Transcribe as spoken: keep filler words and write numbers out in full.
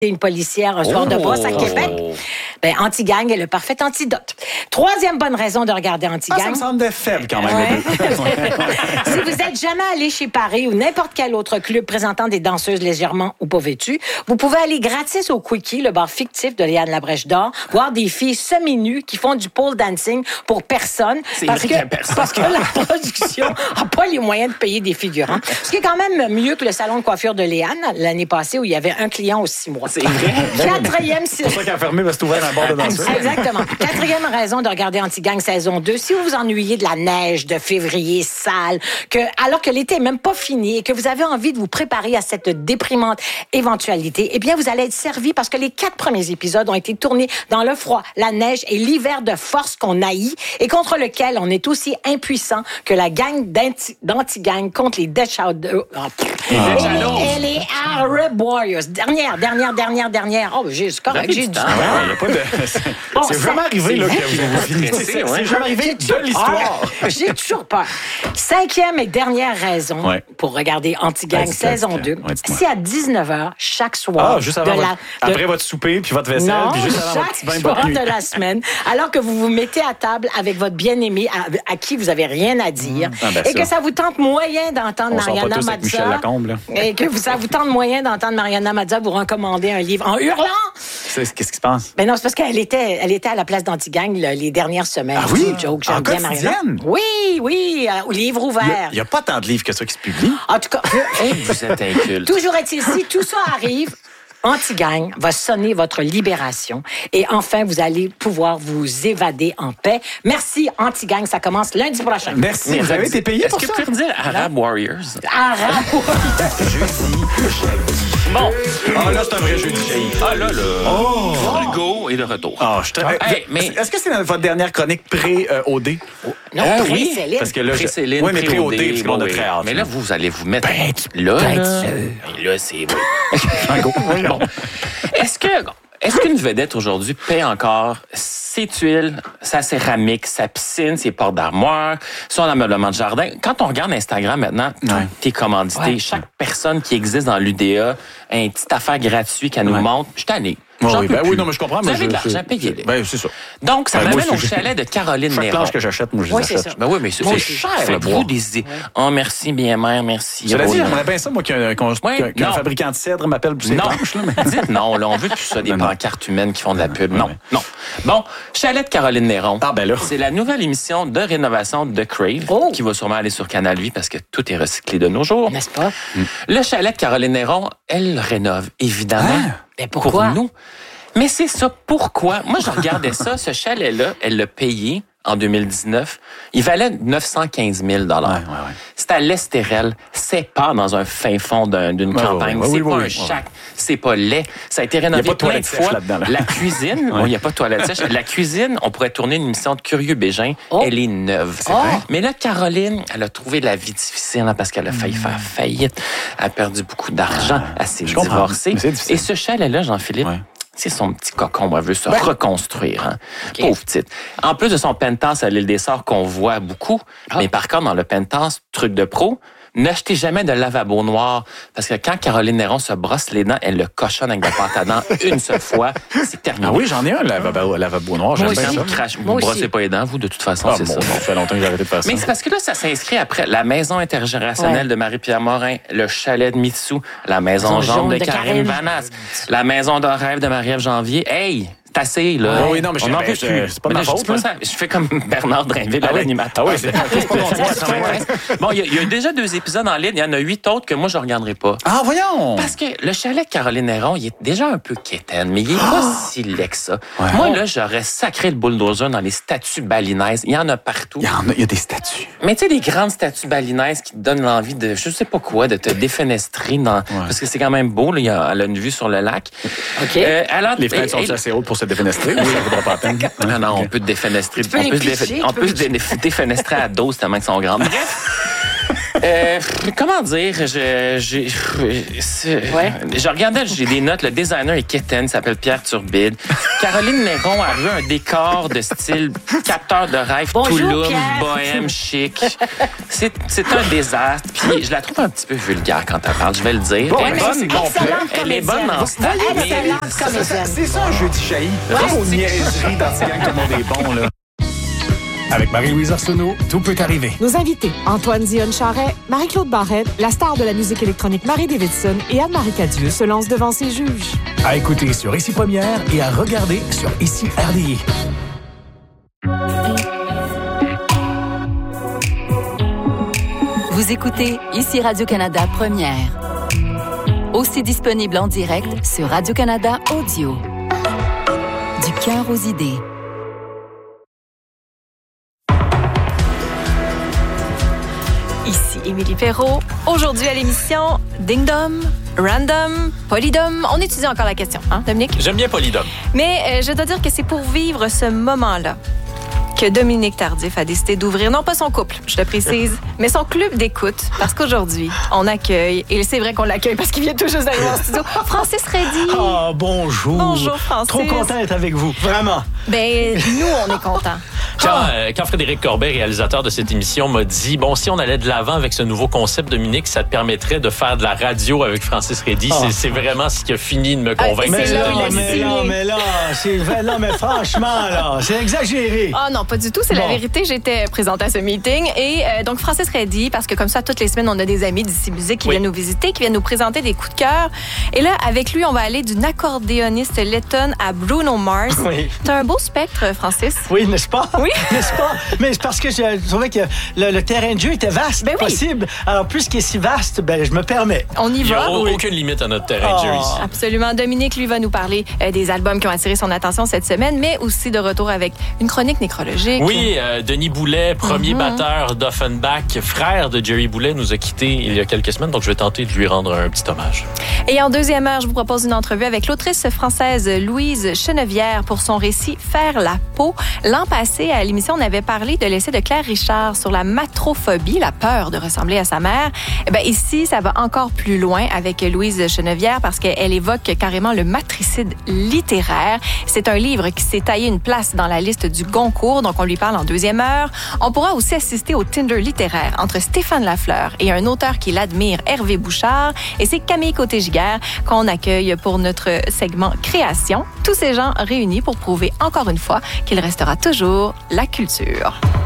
une policière un soir Oh. de brosse à Québec. Ben, Anti-Gang est le parfait antidote. Troisième bonne raison de regarder Anti-Gang. Ah, ça me semble faible quand même. Ouais. Si vous n'êtes jamais allé chez Paris ou n'importe quel autre club présentant des danseuses légèrement ou pas vêtues, vous pouvez aller gratis au Quickie, le bar fictif de Léane Labrèche d'Or, voir des filles semi-nues qui font du pole dancing pour personne. C'est Parce vrai que, qu'il y a personne. parce que la production n'a pas les moyens de payer des figurants. Ce qui est quand même mieux que le salon de coiffure de Léane l'année passée où il y avait un client aux six mois. C'est vrai. Quatrième... C'est pour ça qu'elle a fermé parce que c'est ouvert un bar de danseurs. Exactement. Quatrième raison de regarder Anti-Gang saison deux, si vous vous ennuyez de la neige de février sale, que, alors que l'été n'est même pas fini et que vous avez envie de vous préparer à cette déprimante éventualité, eh bien, vous allez être servi parce que les quatre premiers épisodes ont été tournés dans le froid, la neige et l'hiver de force qu'on haït et contre lequel on est aussi impuissant que la gang d'anti- d'Anti-Gang contre les Death Shadows. Oh, et, les, et les Arab Warriors. Dernière, dernière, dernière, dernière. Oh, j'ai, c'est correct, j'ai du temps. Ouais, y a pas de... Bon, c'est ça- jamais arrivé là, que c'est vous finissez. pressé, C'est ouais. c'est jamais arrivé de l'histoire. Ah, j'ai toujours peur. Cinquième et dernière raison Ouais. pour regarder Anti-Gang Vas-y, saison vas-y, deux. ouais, dis-moi. Si à dix-neuf heures, chaque soir, Ah, juste avant de votre- la, de- après votre souper, puis votre vaisselle, non, puis juste avant votre chaque petit bain de soir bonne nuit. de la semaine, alors que vous vous mettez à table avec votre bien-aimé à, à qui vous avez rien à dire, Ah, ben et ça. que ça vous tente moyen d'entendre On sort pas Mariana tous avec Michel Mazza, Lacombe, là. et que vous- ça vous tente moyen d'entendre Mariana Mazza vous recommander un livre en hurlant. C'est- Qu'est-ce qui se passe? Ben non, c'est parce qu'elle était, elle était à la place d'Anti-Gang le- les dernières semaines. Ah oui? C'est une joke, j'aime En bien Mariana. quotidienne? Oui, oui, euh, au livre ouvert. Il n'y a pas tant de livres que ça qui se publient. En tout cas, Vous êtes inculte. toujours est-il, si tout ça arrive, Anti-Gang va sonner votre libération et enfin, vous allez pouvoir vous évader en paix. Merci, Anti-Gang. Ça commence lundi prochain. Merci. Vous avez été payé Est-ce pour que ça? vous pouvez dire Arab Warriors? Arabe. Bon. Ah, là, c'est un vrai jeudi. Ah là, là. Oh! Hugo est de retour. Ah, je te... Hey, mais- Est-ce que c'est votre dernière chronique pré-O D? Non, Ah pré- oui, Céline. Parce que là, je... Pré-Céline, oui, mais pré-O D, pré-O D, parce qu'on a oui. très hâte. Mais là, vous allez vous mettre Ben, là. ben là, sûr. Et là, c'est... Bon. Est-ce que... Est-ce qu'une vedette aujourd'hui paie encore ses tuiles, sa céramique, sa piscine, ses portes d'armoire, son ameublement de jardin? Quand on regarde Instagram maintenant, tout Ouais. est commandité. Ouais. Chaque personne qui existe dans l'U D A a une petite affaire gratuite qu'elle nous Ouais. montre. Je suis tanné. Oui, J'en oui, peux ben plus. oui, non, mais je comprends. Vous mais avez je- de l'argent, je- payez-les. Ben, c'est ça. Donc, ça Ben, moi m'amène au aussi, je- chalet de Caroline Chaque Néron. planche que j'achète, moi, je les Oui, c'est achète. ça. Ben oui, mais c'est Moi c'est aussi. cher. Faites-vous Faites-vous des... Oh, merci, bien mère, merci. Cela dit, Oh, j'aimerais bien ça, moi, qu'un qu'un- Ouais, qu'un- qu'un non. fabricant de cèdre m'appelle pour ses Non, planches. Là, mais... dites non, là, on veut plus ça, des Non, non. pancartes humaines qui font de la pub. Non, ouais. non. Bon, Chalet de Caroline Néron. Ah, ben là. C'est la nouvelle émission de rénovation de Crave Oh. qui va sûrement aller sur Canal Vie parce que tout est recyclé de nos jours. N'est-ce pas? Le Chalet de Caroline Néron, elle le rénove, évidemment. Ah. Ben pourquoi? Pour nous. Mais c'est ça, pourquoi? Moi, je regardais ça, ce chalet-là, elle l'a payé en deux mille dix-neuf. Il valait neuf cent quinze mille dollars. Ouais, ouais, ouais. C'est à l'Estérel. C'est pas dans un fin fond d'un- d'une Ouais, campagne. ouais, ouais, c'est oui, pas oui, un oui, shack. C'est pas laid. Ça a été rénové Il y a pas de plein de toilette sèche fois. là-dedans, là. La cuisine, il n'y a pas de toilette sèche. La cuisine, on pourrait tourner une émission de Curieux Bégin. Oh. Elle est neuve. Oh. vrai? Mais là, Caroline, elle a trouvé la vie difficile hein, parce qu'elle a failli faire faillite. Elle a perdu beaucoup d'argent. Elle s'est je comprends. divorcée. Mais c'est difficile. Et ce chalet-là, Jean-Philippe, Ouais. c'est son petit cocon, elle veut se reconstruire. Hein. Pauvre petite. En plus de son penthouse à l'île des Sœurs qu'on voit beaucoup, mais par contre, dans le penthouse, truc de pro, n'achetez jamais de lavabo noir. Parce que quand Caroline Néron se brosse les dents, elle le cochonne avec de la pâte à dents une seule fois. C'est terminé. Ah oui, j'en ai un lavabo, lavabo noir. J'aime Moi bien aussi. ça. Vous crache- vous Moi aussi. brossez pas les dents, vous, de toute façon, Ah, c'est bon, ça. bon, ça fait longtemps que j'ai arrêté de faire ça. Mais c'est parce que là, ça s'inscrit après la maison intergénérationnelle Ouais. de Marie-Pierre Morin, le chalet de Mitsou, la maison Maison jaune de, de Karine Karine. Vanasse, la maison de rêve de Marie-Ève Janvier. Hey! C'est assez, là. Ah oui, non, mais je- On en ben, veut je- plus. c'est pas de Mais ma là, je dis faute, pas là. ça. Je fais comme Bernard Drinville, Ah oui. l'animateur. Ah oui, c'est c'est pas mon droit, ça, ouais. Bon, il y, a- il y a déjà deux épisodes en ligne. Il y en a huit autres que moi, je ne regarderai pas. Ah, voyons! Parce que le chalet de Caroline Néron, il est déjà un peu quétaine, mais il est pas si laid que ça. Ouais. Moi, là, j'aurais sacré le bulldozer dans les statues balinaises. Il y en a partout. Il y, en a, il y a des statues. Mais tu sais, des grandes statues balinaises qui te donnent l'envie de, je sais pas quoi, de te défenestrer dans, parce que c'est quand même beau, là, il y a, elle a une vue sur le lac. OK. Euh, alors, Les fenêtres et- sont assez hautes pour se défenestrer. Oui, ça ne vaudra pas la peine. non, non, on Ok. peut te défenestrer. peux on les peut se pitcher, défe- tu on peux peut se dé- défenestrer à dose tellement qu'ils sont grandes. Bref. Euh, comment dire, je, je, je, Ouais. je regardais, j'ai des notes, le designer est quétaine, il s'appelle Pierre Turbide. Caroline Néron a vu un décor de style capteur de rêve, Bonjour, Touloum, Pierre. bohème, chic. C'est, c'est un désastre. Puis je la trouve un petit peu vulgaire quand elle parle, je vais le dire. Bon, elle est ça, bonne, c'est complet. excellente Elle est bonne comédienne. en stade. mais- Excellente comédienne. C'est ça un jeudi chahi. Vraiment aux niaiseries d'Antigang, tout le monde est bon, là. Avec Marie-Louise Arsenault, tout peut arriver. Nos invités, Antoine Dionne-Charret, Marie-Claude Barrette, la star de la musique électronique Marie Davidson et Anne-Marie Cadieux se lancent devant ses juges. À écouter sur Ici Première et à regarder sur Ici R D I. Vous écoutez Ici Radio-Canada Première. Aussi disponible en direct sur Radio-Canada Audio. Du cœur aux idées. Ici Émilie Perrault. Aujourd'hui à l'émission, Ding Dom, Random, Polydom. On étudie encore la question, hein, Dominique? J'aime bien Polydom. Mais euh, je dois dire que c'est pour vivre ce moment-là que Dominique Tardif a décidé d'ouvrir, non pas son couple, je le précise, mais son club d'écoute, parce qu'aujourd'hui, on accueille, et c'est vrai qu'on l'accueille parce qu'il vient tout juste d'arriver en studio, Francis Reddy. Ah, bonjour. Bonjour, Francis. Trop content d'être avec vous, vraiment. Ben, nous, on est contents. Quand, euh, quand Frédéric Corbet, réalisateur de cette émission, m'a dit, bon, si on allait de l'avant avec ce nouveau concept, Dominique, ça te permettrait de faire de la radio avec Francis Reddy. Ah. C'est, c'est vraiment ce qui a fini de me Ah, convaincre. c'est Mais là là, où il a mais signé. là, mais là, c'est vrai, non, mais franchement, là, c'est exagéré. Ah non, pas du tout. C'est Bon. la vérité. J'étais présente à ce meeting. Et euh, donc, Francis Reddy, parce que comme ça, toutes les semaines, on a des amis d'ici Musique qui Oui. viennent nous visiter, qui viennent nous présenter des coups de cœur. Et là, avec lui, on va aller d'une accordéoniste lettonne à Bruno Mars. Oui. T'as un beau spectre, Francis. Oui, n'est-ce pas? Oui. N'est-ce pas? Mais c'est parce que je trouvais que le, le terrain de jeu était vaste, Ben oui. possible. Alors, puisqu'il est si vaste, ben, je me permets. On y Il n'y a va. au- aucune limite à notre terrain de jeu Ah. ici. Absolument. Dominique, lui, va nous parler euh, des albums qui ont attiré son attention cette semaine, mais aussi de retour avec une chronique nécrologique. Oui, euh, Denis Boulet, premier Mhm. batteur d'Offenbach, frère de Jerry Boulet, nous a quittés il y a quelques semaines, donc je vais tenter de lui rendre un petit hommage. Et en deuxième heure, je vous propose une entrevue avec l'autrice française Louise Chenevière pour son récit Faire la peau. L'an passé, à l'émission, on avait parlé de l'essai de Claire Richard sur la matrophobie, la peur de ressembler à sa mère. Eh bien, ici, ça va encore plus loin avec Louise Chenevière parce qu'elle évoque carrément le matricide littéraire. C'est un livre qui s'est taillé une place dans la liste du Goncourt, donc on lui parle en deuxième heure. On pourra aussi assister au Tinder littéraire entre Stéphane Lafleur et un auteur qu'il admire, Hervé Bouchard. Et c'est Camille Côté-Giguère qu'on accueille pour notre segment Création. Tous ces gens réunis pour prouver encore une fois qu'il restera toujours la culture.